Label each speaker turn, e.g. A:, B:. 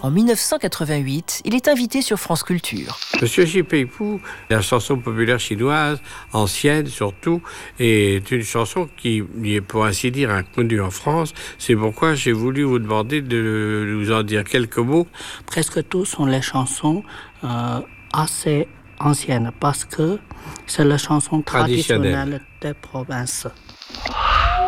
A: En 1988, il est invité sur France Culture.
B: Monsieur Xi Pei-Pu, la chanson populaire chinoise, ancienne surtout, est une chanson qui est pour ainsi dire inconnue en France. C'est pourquoi j'ai voulu vous demander de nous en dire quelques mots.
C: Presque tous sont les chansons assez anciennes parce que c'est la chanson traditionnelle des provinces.